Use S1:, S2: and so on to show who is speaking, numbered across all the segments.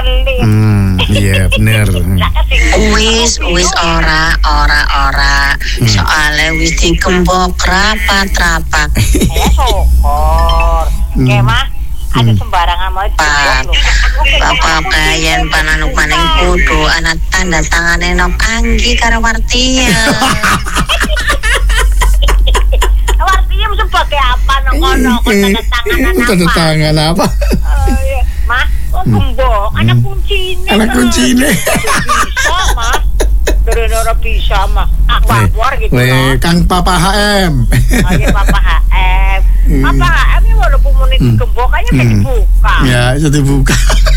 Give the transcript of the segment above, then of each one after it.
S1: pelit.
S2: Iya bener.
S3: Wis ora. Soale wis dikembok rapat.
S1: Ya syukur. Oke mah, ada sembarangan mau
S3: Bapak bayan pananuk maning kudu ana tanda tangane nang Anggi karo Wartia.
S1: Wartia sebagai apa nang kono?
S2: Tanda tangan apa?
S1: Mah, gembok, anak kuncine. Bisa mah. Bener-bener bisa mah. Wapor gitu loh.
S2: Kang Papa HM.
S1: Oh iya Papa HM. Papa HM ini walaupun mau digembok aja bisa dibuka.
S2: Ya, bisa dibuka.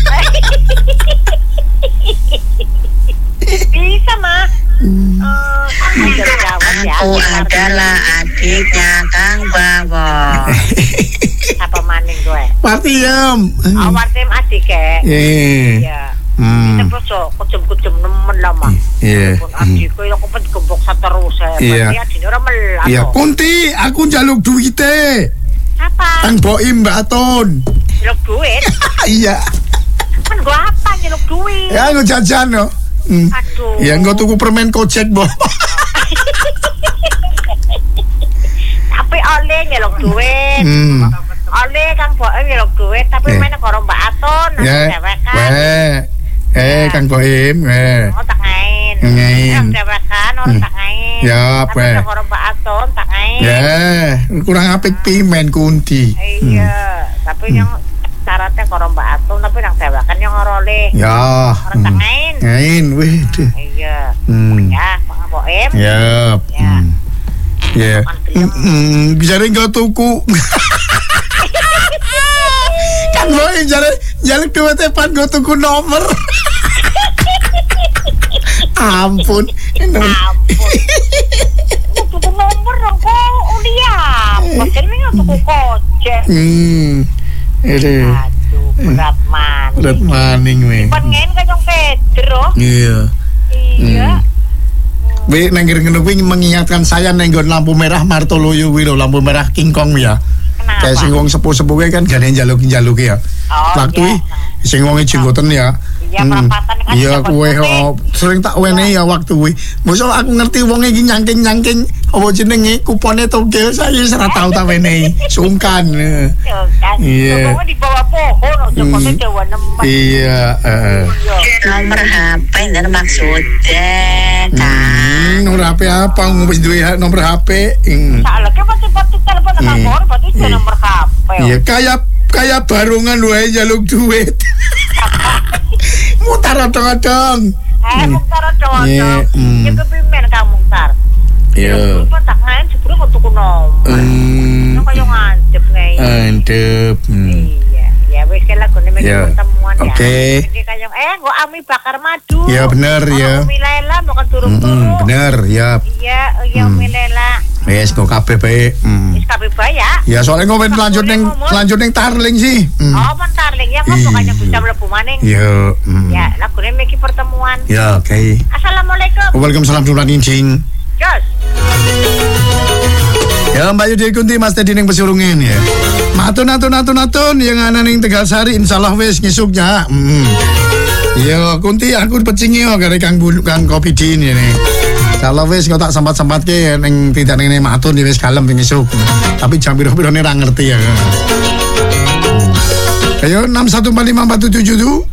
S1: Bisa mah.
S3: Aku adalah adiknya Kang Bawo.
S1: Apa maning gue?
S2: Wartiem.
S1: Oh, Wartiem adik ya. Iya. Kita besok kujem-kujem nemen lah mah.
S2: Iya.
S1: Adikku yang aku gembok terus ya. Berarti adiknya orang melah.
S2: Iya, Kunti, aku njaluk duite.
S1: Apa?
S2: Kang Boim Mbak Aton.
S1: Njaluk duit?
S2: Iya.
S1: Kan gua apa njaluk duit?
S2: Ya, aku jajan no.
S1: Aduh.
S2: Ya, engko tuku permen Kojek, Bo.
S1: Tapi oleh njaluk duit. Oleh Kang Boim njaluk duit, tapi mana karo Mbak Aton dewekan.
S2: Kang Boim,
S1: Oh, tak ngain. Dewekan orang tak ngain.
S2: Ya,
S1: tapi karo Mbak Aton tak ngain.
S2: Ya, kurang apik pimen Kunti.
S1: Iya, tapi yang syaratnya karo Mbak Aton tapi nang dewekan yang ngorole.
S2: Ya.
S1: Orang tak ngain.
S2: Ngain, weh.
S1: Iya. Ya, Kang Boim.
S2: Ya. Ya. Bisa enggak tuku. Kan boy jare duwe tepan go tuku nomor. Ampun.
S1: Tuku nomor dong kok uliah. Pakai ini tuku Kojek.
S2: Aduh, berat maning we.
S1: Pengen kayong Pedro.
S2: Iya. We nengger ngono kuwi mengingatkan saya nenggon lampu merah Martoloyo kuwi lho, lampu merah King Kong ya. Kayak sing wong sepuh-sepuh kan gane njaluk-njaluk ya. Waktu sing wong jenggoten ya.
S1: Iya, perapatan kan.
S2: Iya, kowe sering tak wenehi ya waktu kuwi. Mosok aku ngerti wong iki nyangking-nyangking apa jenenge kupone togel saya wis ora tau tak wenehi. Sungkan. Iya.
S1: Wong di bawah pohon aja kok dewa nembak.
S2: Iya,
S3: Nomor HP dan maksudnya kan.
S2: Nomor HP apa? Wis duwe nomor HP.
S1: Salah ke pasti telepon nang kantor, pasti nomor HP.
S2: Iya, kayak barungan wae njaluk duit. Mutar odong-odong.
S1: Mutar odong-odong. Ya kepimen kamu mutar.
S2: Iya.
S1: Kok tak ngain jebule kok tuku nomor. Nang kaya ngantep ngain.
S2: Antep.
S1: Iya. Ya wis ke lagone pertemuan ya.
S2: Oke.
S1: Jadi kaya kok Ami bakar madu.
S2: Iya bener ya.
S1: Umi Lela bukan turun-turun.
S2: Bener ya.
S1: Iya, Umi Lela.
S2: Wes kok kabeh bae.
S1: Wis kabeh bae ya.
S2: Ya soalnya ngomen lanjut ning Tarling sih.
S1: Oh, men Tarling ya kok pokoknya bisa mlebu maning.
S2: Iya.
S1: Ya, lagune miki pertemuan.
S2: Ya, oke.
S1: Assalamualaikum.
S2: Waalaikumsalam Sunan Incing.
S1: Jos.
S2: Ya Mbak Yudi Kunti Mas Teddy ning Pesurungen ya. Matun yang ana ning Tegal Sari insyaallah wis ngisuknya. Ya Kunti aku pecingi yo karo Kang Kopi Din ini. Insyaallah wis kok tak sempat-sempatke ning tidak ning matun wis kalem ngisuk. Tapi jam piro-pirone ra ngerti ya. Ayo 6145477